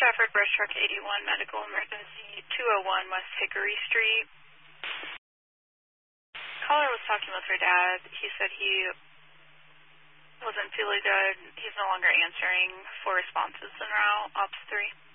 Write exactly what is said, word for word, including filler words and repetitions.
Stratford Brush Truck eighty-one, medical emergency, two oh one West Hickory Street. Caller was talking with her dad. He said he wasn't feeling good. He's no longer answering for responses en route. Ops three.